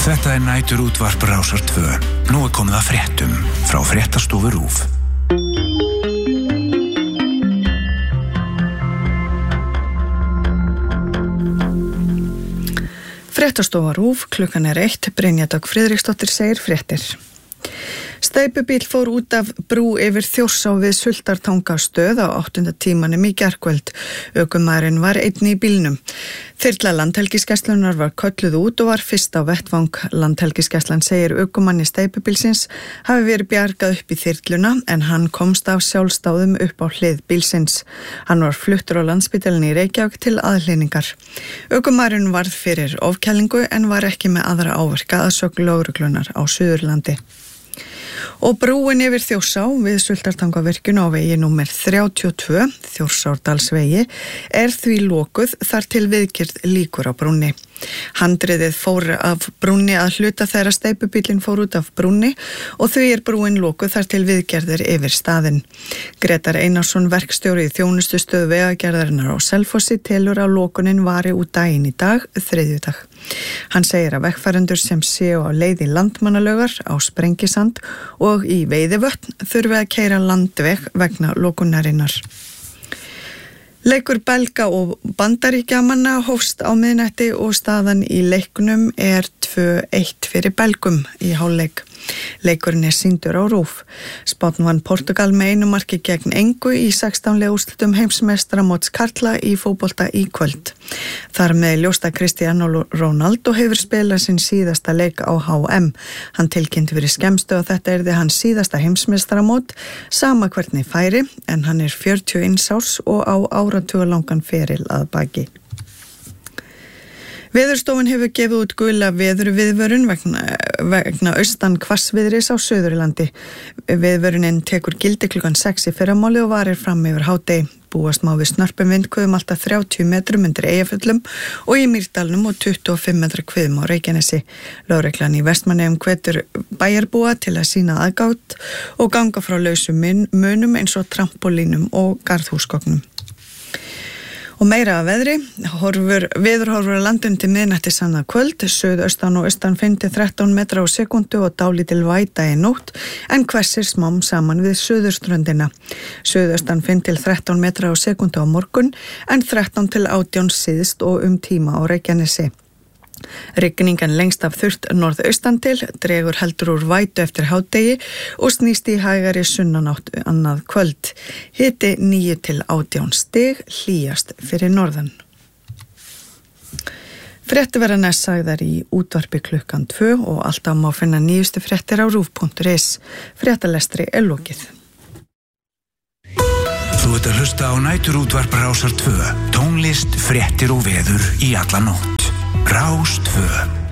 Þetta næturútvarp Rásar 2. Nú komið að fréttum frá Fréttastofu RÚV. Fréttastofa RÚV, klukkan 1, Brynja Dögg Friðriksdóttir segir fréttir. Steypubíll fór út af brú yfir Þjórsá við Sultartangastöð á 8. tímanum í gærkvöld. Ökumaðurinn var einn í bílnum. Þyrla Landhelgisgæslunnar var kölluð út og var fyrst á vettvang. Landhelgisgæslan segir ökumanni steypubílsins hafi verið bjargað upp í þyrluna en hann komst af sjálfsdáðum upp á hlið bílsins. Hann var fluttur á Landspítalann í Reykjavík til aðhlýningar. Ökumaðurinn varð fyrir ofkælingu en var ekki með aðra áverka að sögn lögreglunnar á Suðurlandi. Og brúin yfir Þjórsá við Sultartangavirkjun á vegi númer 32, Þjórsárdalsvegi, því lokuð þar til viðgerð lýkur á brúnni. Handriðið fór af brúnni að hluta þegar steypubíllinn fór út af brúnni og því brúin lokuð þar til viðgerðir yfir staðinn. Grétar Einarsson, verkstjóri í þjónustustöð Vegagerðarinnar á Selfossi, telur að lokunin vari út daginn í dag, þriðjudag. Hann segir að vegfarendur sem séu á leið í Landmannalaugar, á Sprengisand og í Veiðivötn þurfi að keyra landveg vegna lokunarinnar. Leikur Belga og Bandaríkjamanna hófst á miðnætti og staðan í leiknum 2-1 fyrir Belgum í hálfleik. Leikurinn sýndur á RÚV. Spánn vann Portugal með 1 marki gegn engu í 16 liða úrslitum heimsmeistaramóts karla í fótbolta í kvöld. Þar með ljóst að Cristiano Ronaldo hefur spilað sinn síðasta leik á HM. Hann tilkynnti fyrir skemmstu að þetta yrði hans síðasta heimsmeistaramót, sama hvernig færi, en hann 41 árs og á áratugalangan feril að baki. Veðurstofan hefur gefið út gula veðurviðvörun vegna austan hvassviðris á Suðurlandi. Viðvörunin tekur gildi klukkan 6 í fyrramálið og varir fram yfir hádegi. Búast má við snörpum vindhviðum alltaf 30 metrum undir Eyjafjöllum og í Mýrdalnum og 25 metra hviðum á Reykjanesi. Lögreglan í Vestmannaeyjum hvetur bæjarbúa til að sýna aðgátt og ganga frá lausum munum eins og trampolínum og garðhúsgögnum. Og meira að veðri, veðurhorfur að landinu til miðnættis annað kvöld, suðaustan og austan 5-13 metra á sekundu og dálítil væta í nótt, en hvessir smám saman við suðurströndina. Suðaustan 5-13 metra á sekundu á morgun, en 13-18 síðst og tíma á Reykjanesi. Rigningan lengst af þurrt norðaustan til, dregur heldur úr vætu eftir hádegi og snýst í hægari sunnanátt annað kvöld. Hiti 9-18 stig, hlýjast fyrir norðan. Fréttir verða næst sagðar í útvarpi klukkan 2 og alltaf má finna nýjustu fréttir á RÚV.is. Fréttalestri lokið. Þú ert að hlusta á næturútvarp Rásar 2. Tónlist, fréttir og veður í alla nótt. Rás 2.